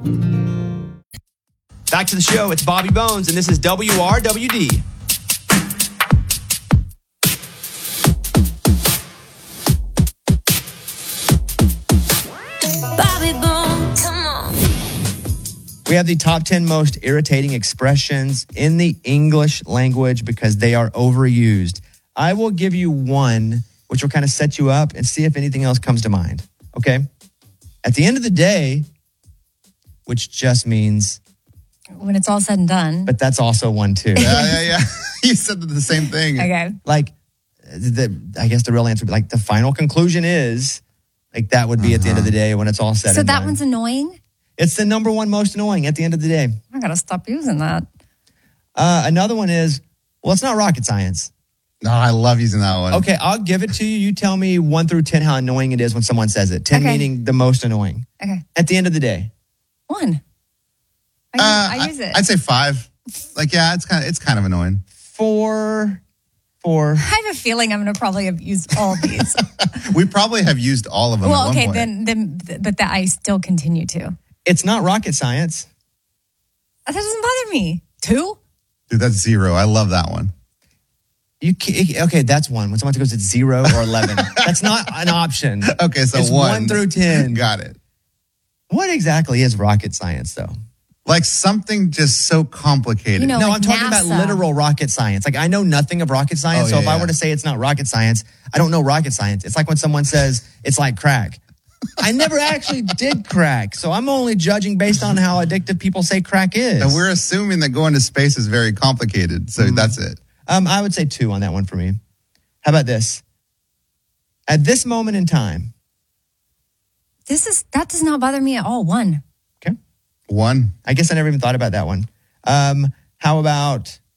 Back to the show. It's Bobby Bones, and this is WRWD. Bobby Bones, come on. We have the top 10 most irritating expressions in the English language because they are overused. I will give you one, which will kind of set you up and see if anything else comes to mind. Okay? At the end of the day, which just means... When it's all said and done. But that's also one, too. Yeah. You said the same thing. Okay. Like, I guess the real answer would be like the final conclusion is, like that would be at the end of the day when it's all said So and done. that one's annoying? It's the number one most annoying at the end of the day. I got to stop using that. Another one is, well, it's not rocket science. No, I love using that one. Okay, I'll give it to you. You tell me 1 through 10 how annoying it is when someone says it. 10 Okay. meaning the most annoying. Okay. At the end of the day. 1. I use it. I'd say 5. Like, yeah, it's kind of annoying. 4. I have a feeling I'm going to probably have used all of these. We probably have used all of them. Well, at okay, one point. but that I still continue to. It's not rocket science. That doesn't bother me. 2? Dude, that's 0. I love that one. Okay, that's 1. When someone goes, it's 0 or 11. That's not an option. Okay, so it's 1 through 10. Got it. What exactly is rocket science, though? Like something just so complicated. You know, No, like I'm talking about NASA. literal rocket science. Like, I know nothing of rocket science, so if I were to say it's not rocket science, I don't know rocket science. It's like when someone says it's like crack. I never actually did crack, so I'm only judging based on how addictive people say crack is. And we're assuming that going to space is very complicated, so that's it. I would say 2 on that one for me. How about this? At this moment in time. That does not bother me at all. 1. Okay. 1. I guess I never even thought about that one. How about